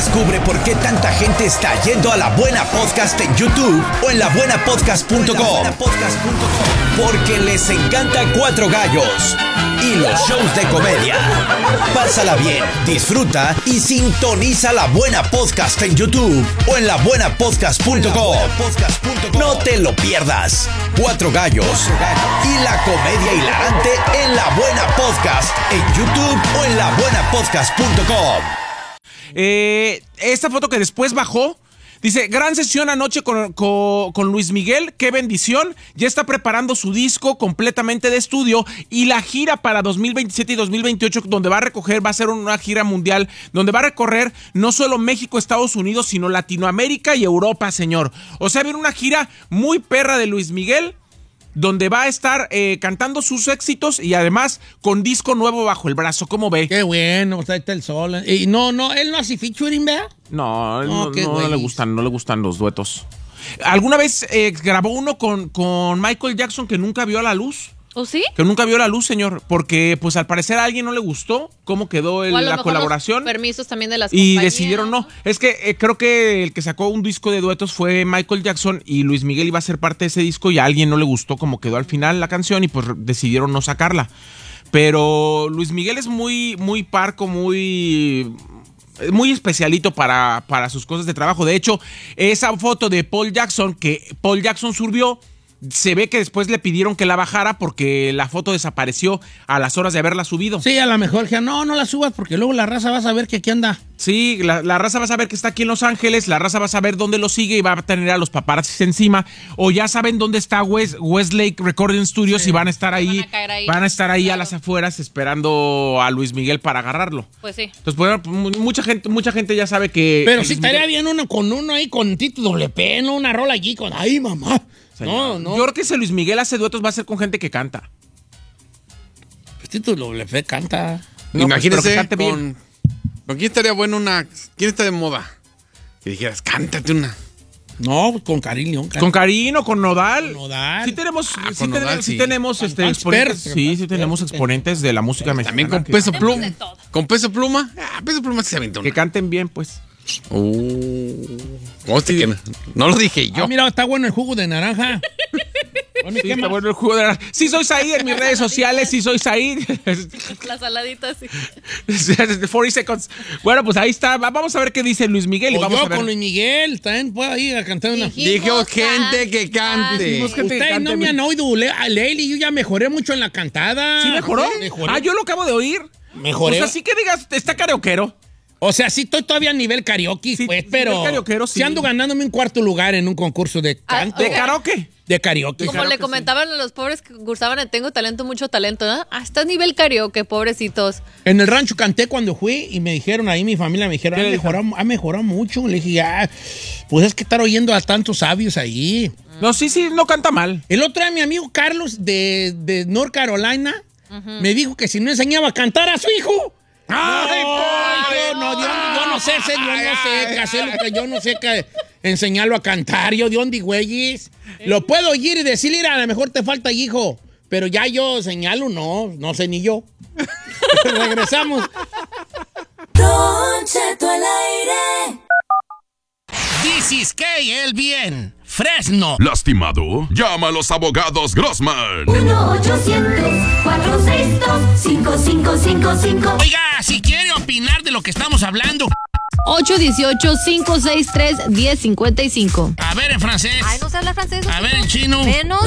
Descubre por qué tanta gente está yendo a La Buena Podcast en YouTube o en labuenapodcast.com. Porque les encanta Cuatro Gallos y los shows de comedia. Pásala bien, disfruta y sintoniza La Buena Podcast en YouTube o en labuenapodcast.com. No te lo pierdas. Cuatro Gallos y la comedia hilarante en La Buena Podcast en YouTube o en labuenapodcast.com. Esta foto que después bajó dice: gran sesión anoche con Luis Miguel, qué bendición. Ya está preparando su disco completamente de estudio y la gira para 2027 y 2028 donde va a ser una gira mundial, donde va a recorrer no solo México, Estados Unidos, sino Latinoamérica y Europa, señor. O sea, viene una gira muy perra de Luis Miguel, donde va a estar cantando sus éxitos y además con disco nuevo bajo el brazo. ¿Cómo ve? Qué bueno, ahí está el sol. Y no, él no hace featuring, ¿verdad? No le gustan los duetos. ¿Alguna vez grabó uno con Michael Jackson que nunca vio a la luz? ¿O sí? Que nunca vio la luz, señor, porque pues al parecer a alguien no le gustó cómo quedó la colaboración. Permisos también de las y compañías. Decidieron no. Es que creo que el que sacó un disco de duetos fue Michael Jackson y Luis Miguel iba a ser parte de ese disco y a alguien no le gustó cómo quedó al final la canción y pues decidieron no sacarla. Pero Luis Miguel es muy parco, muy especialito para sus cosas de trabajo. De hecho, esa foto de Paul Jackson que Paul Jackson subió, se ve que después le pidieron que la bajara porque la foto desapareció a las horas de haberla subido. Sí, a lo mejor que no la subas porque luego la raza va a saber que aquí anda. Sí, la raza va a saber que está aquí en Los Ángeles, la raza va a saber dónde lo sigue y va a tener a los paparazzis encima. O ya saben dónde está Westlake Recording Studios, sí, y van a estar ahí. Van a estar ahí claro, a las afueras esperando a Luis Miguel para agarrarlo. Pues sí. Entonces, bueno, mucha gente ya sabe que... Pero sí estaría bien uno ahí con Tito WP, ¿no? Una rola allí con... ¡Ay, mamá! No. Yo creo que si Luis Miguel hace duetos va a ser con gente que canta. Pues Tito WP canta. No, imagínese con quién estaría bueno ¿quién está de moda? Que dijeras, cántate una. No, pues con Karim León. Con Karim o con Nodal. Nodal. Sí tenemos, sí. tenemos exponentes. Sí, tenemos exponentes de la música mexicana. También con Peso Pluma. ¿Con Peso Pluma? Peso Pluma se aventó. Que canten bien, pues. Que no lo dije yo. Mira, está bueno el jugo de naranja. Sí, está bueno el jugo de naranja. Sí, soy Said en mis redes sociales. Sí, soy Said. La saladita, sí. 40 seconds. Bueno, pues ahí está. Vamos a ver qué dice Luis Miguel. Y vamos a ver. Con Luis Miguel. También puedo ir a cantar una. Dijo gente que cante. Ustedes no me han oído. Leili, yo ya mejoré mucho en la cantada. ¿Sí mejoró? Mejoré. Yo lo acabo de oír. Mejoré. O sea, sí que digas, está karaokeero. O sea, sí estoy todavía a nivel karaoke, sí, pues, pero sí ando ganándome un cuarto lugar en un concurso de canto. ¿De karaoke? De karaoke. Como le comentaban a los pobres que cursaban en Tengo Talento, mucho talento, ¿no? Hasta a nivel karaoke, pobrecitos. En el rancho canté cuando fui y me dijeron ahí, mi familia me dijeron, ha mejorado mucho. Le dije, pues es que estar oyendo a tantos sabios ahí. No, sí, no canta mal. El otro día mi amigo Carlos de North Carolina me dijo que si no enseñaba a cantar a su hijo... Yo no sé enseñarlo a cantar. Yo de dónde, güeyes. Lo puedo oír y decirle, a lo mejor te falta hijo. Pero ya yo señalo, no sé ni yo. Regresamos. Don Cheto al aire. This is KLBN, Fresno. ¿Lastimado? Llama a los abogados Grossman. 1-800-462-5555. Oiga, si quiere opinar de lo que estamos hablando. 818-563-1055. A ver en francés. Ay, no se habla francés. A ver en chino. Menos.